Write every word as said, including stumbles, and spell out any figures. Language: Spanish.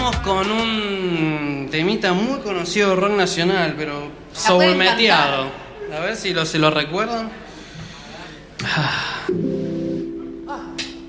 vamos con un temita muy conocido de rock nacional, pero La pueden soulmeteado. A ver si lo, se lo recuerdan. Ah.